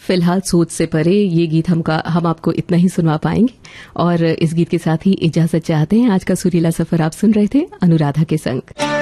फिलहाल सोच से परे ये गीत हम आपको इतना ही सुनवा पाएंगे और इस गीत के साथ ही इजाजत चाहते हैं। आज का सुरीला सफर आप सुन रहे थे अनुराधा के संग।